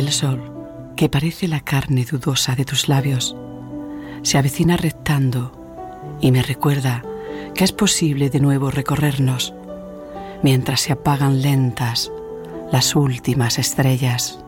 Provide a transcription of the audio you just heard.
El sol, que parece la carne dudosa de tus labios, se avecina reptando y me recuerda que es posible de nuevo recorrernos mientras se apagan lentas las últimas estrellas.